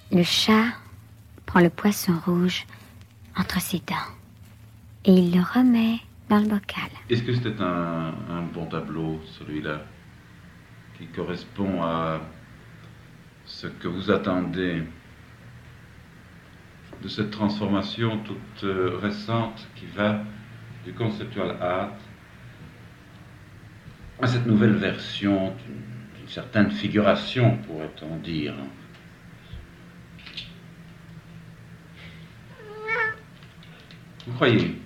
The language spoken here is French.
Le chat prend le poisson rouge entre ses dents et il le remet dans le bocal. Est-ce que c'était un bon tableau, celui-là, qui correspond à ce que vous attendez de cette transformation toute récente qui va du conceptual art à cette nouvelle version d'une certaine figuration, pourrait-on dire? Vous croyez?